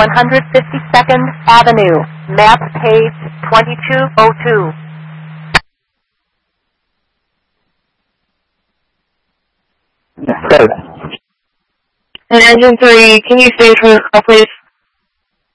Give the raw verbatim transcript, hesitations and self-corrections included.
one hundred fifty-second Avenue, map page twenty-two oh two. And engine three, can you stage for the call, please?